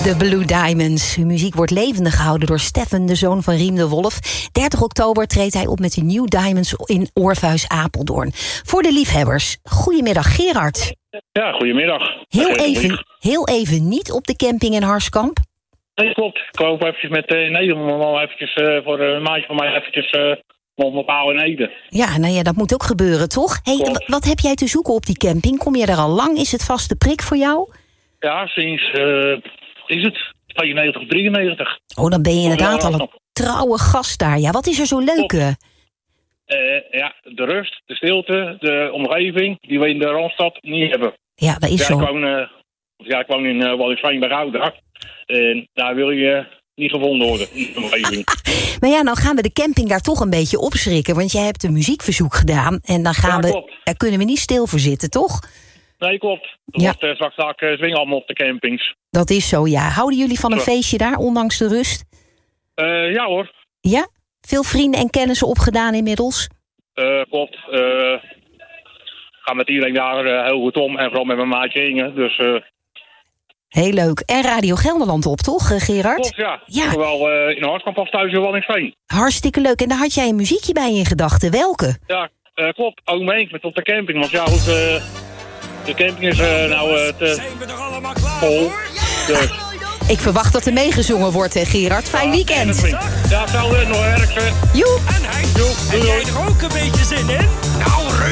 De Blue Diamonds. Hun muziek wordt levendig gehouden door Steffen, de zoon van Riem de Wolf. 30 oktober treedt hij op met de New Diamonds in Orpheus Apeldoorn. Voor de liefhebbers. Goedemiddag, Gerard. Ja, goedemiddag. Heel even niet op de camping in Harskamp. Nee, klopt. Ik wou ook eventjes met Nederland eventjes voor een maatje van mij eventjes op mijn paal in Ede. Ja, nou ja, dat moet ook gebeuren, toch? Hey, wat heb jij te zoeken op die camping? Kom je daar al lang? Is het vaste prik voor jou? Ja, sinds, is het 92, 93. Oh, dan ben je inderdaad al een trouwe gast daar. Ja, wat is er zo leuk? Ja, de rust, de stilte, de omgeving, die we in de Randstad niet hebben. Ja, dat is zo. Ik woon in Waddinxveen bij Gouda. En daar wil je niet gevonden worden, in de omgeving. Maar ja, nou gaan we de camping daar toch een beetje opschrikken. Want jij hebt een muziekverzoek gedaan. En dan gaan daar kunnen we niet stil voor zitten, toch? Nee, klopt. Er wordt straks zwingen allemaal op de campings. Dat is zo, ja. Houden jullie van een feestje daar, ondanks de rust? Ja hoor. Ja? Veel vrienden en kennissen opgedaan inmiddels? Klopt. Gaan met iedereen daar heel goed om. En vooral met mijn maatje Inge. Dus... Heel leuk. En Radio Gelderland op, toch, Gerard? Klopt, ja. Zowel in Harskamp als thuis in Waddinxveen. Hartstikke leuk. En daar had jij een muziekje bij in gedachten. Welke? Ja, klopt. Ook mee met op de camping. Want ja, goed, de camping is nou te Zijn we er allemaal klaar vol. voor? Dus. Ik verwacht dat er meegezongen wordt, hè, Gerard. Fijn weekend. Ja, hetzelfde. Nog erg. Joep. En hij, heb jij er ook een beetje zin in? Nou,